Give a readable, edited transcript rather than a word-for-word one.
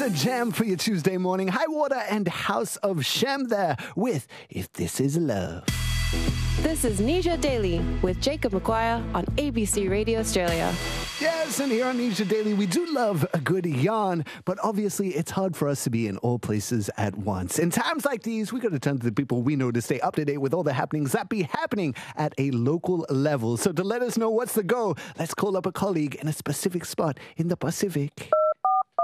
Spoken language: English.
a jam for your Tuesday morning. High Water and House of Shem there with If This Is Love. This is Nisha Daily with Jacob McGuire on ABC Radio Australia. Yes, and here on Nisha Daily, we do love a good yarn, but obviously it's hard for us to be in all places at once. In times like these, we got to turn to the people we know to stay up to date with all the happenings that be happening at a local level. So to let us know what's the go, let's call up a colleague in a specific spot in the Pacific.